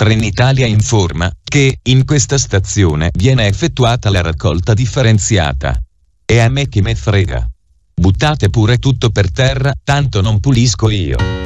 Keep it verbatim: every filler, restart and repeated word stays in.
Trenitalia informa che in questa stazione viene effettuata la raccolta differenziata. E a me chi me frega. Buttate pure tutto per terra, tanto non pulisco io.